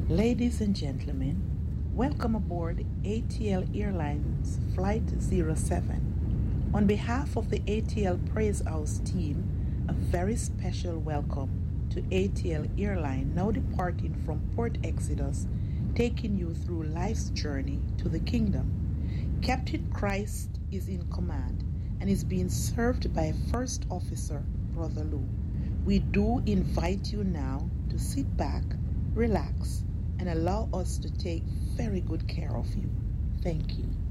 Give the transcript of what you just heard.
Ladies and gentlemen, welcome aboard ATL Airlines Flight 07. On behalf of the ATL Praise House team, a very special welcome to ATL Airline now departing from Port Exodus, taking you through life's journey to the kingdom. Captain Christ is in command and is being served by First Officer Brother Lou. We do invite you now to sit back, relax, and allow us to take very good care of you. Thank you.